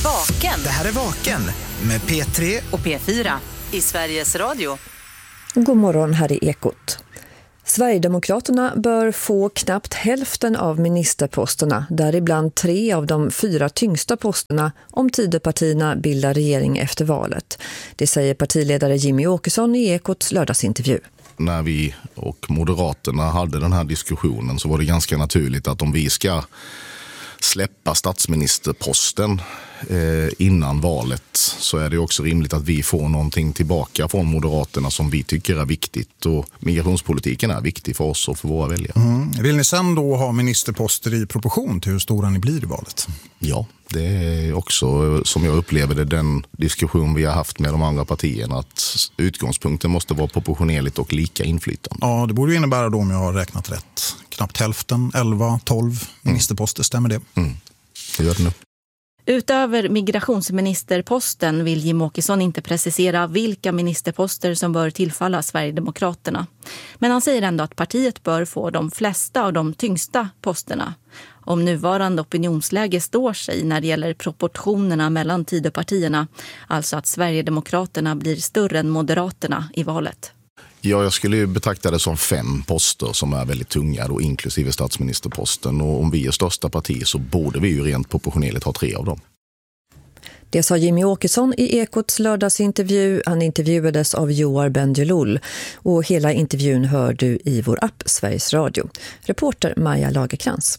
Vaken. Det här är Vaken med P3 och P4 i Sveriges Radio. God morgon, här är Ekot. Sverigedemokraterna bör få knappt hälften av ministerposterna, däribland 3 av de 4 tyngsta posterna, om Tidöpartierna bildar regering efter valet. Det säger partiledare Jimmie Åkesson i Ekots lördagsintervju. När vi och Moderaterna hade den här diskussionen så var det ganska naturligt att om vi ska släppa statsministerposten innan valet så är det också rimligt att vi får någonting tillbaka från Moderaterna som vi tycker är viktigt, och migrationspolitiken är viktig för oss och för våra väljare. Vill ni sen då ha ministerposter i proportion till hur stora ni blir i valet? Ja, det är också som jag upplever det den diskussion vi har haft med de andra partierna, att utgångspunkten måste vara proportionerligt och lika inflytande. Ja, det borde ju innebära då, om jag har räknat rätt, knappt hälften, 11, 12 ministerposter, stämmer det? Det gör det nu. Utöver migrationsministerposten vill Jimmie Åkesson inte precisera vilka ministerposter som bör tillfalla Sverigedemokraterna. Men han säger ändå att partiet bör få de flesta av de tyngsta posterna. Om nuvarande opinionsläge står sig när det gäller proportionerna mellan Tidöpartierna, alltså att Sverigedemokraterna blir större än Moderaterna i valet. Ja, jag skulle ju betrakta det som 5 poster som är väldigt tunga då, inklusive statsministerposten. Och om vi är största parti så borde vi ju rent proportionellt ha 3 av dem. Det sa Jimmie Åkesson i Ekots lördagsintervju. Han intervjuades av Joar Bendjelloul. Och hela intervjun hör du i vår app Sveriges Radio. Reporter Maja Lagerkrans.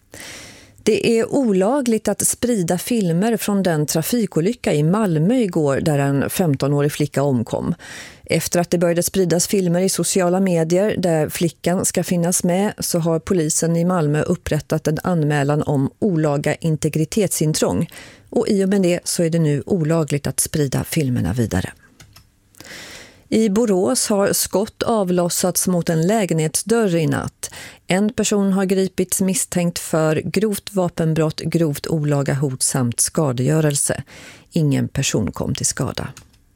Det är olagligt att sprida filmer från den trafikolycka i Malmö igår där en 15-årig flicka omkom. Efter att det började spridas filmer i sociala medier där flickan ska finnas med så har polisen i Malmö upprättat en anmälan om olaga integritetsintrång. Och i och med det så är det nu olagligt att sprida filmerna vidare. I Borås har skott avlossats mot en lägenhetsdörr i natt. En person har gripits misstänkt för grovt vapenbrott, grovt olaga hot samt skadegörelse. Ingen person kom till skada.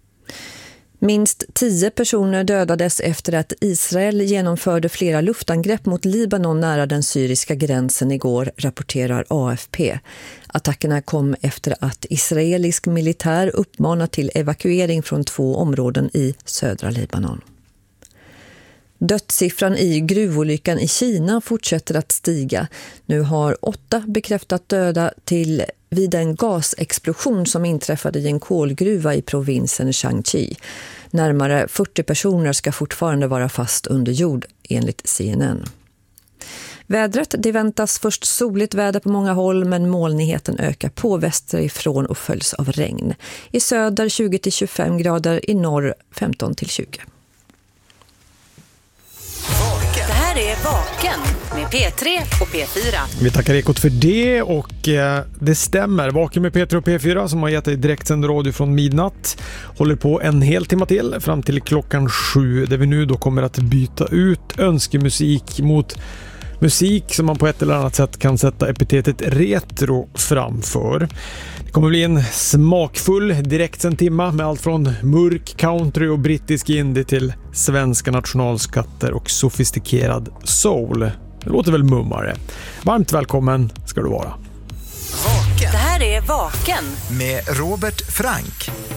Minst 10 personer dödades efter att Israel genomförde flera luftangrepp mot Libanon nära den syriska gränsen igår, rapporterar AFP. Attackerna kom efter att israelisk militär uppmanat till evakuering från 2 områden i södra Libanon. Dödssiffran i gruvolyckan i Kina fortsätter att stiga. Nu har 8 bekräftat döda vid en gasexplosion som inträffade i en kolgruva i provinsen Shanxi. Närmare 40 personer ska fortfarande vara fast under jord, enligt CNN. Vädret, det väntas först soligt väder på många håll, men molnigheten ökar på västerifrån och följs av regn. I söder 20-25 grader, i norr 15-20. Det här är Vaken med P3 och P4. Vi tackar Ekot för det, och det stämmer. Vaken med P3 och P4 som har gett dig direktsänd radio från midnatt håller på en hel timme till fram till klockan 7, där vi nu då kommer att byta ut önskemusik mot musik som man på ett eller annat sätt kan sätta epitetet retro framför. Det kommer bli en smakfull direktsänd timma med allt från mörk country och brittisk indie till svenska nationalskatter och sofistikerad soul. Det låter väl mummare. Varmt välkommen ska du vara. Vaken Det här är Vaken med Robert Frank.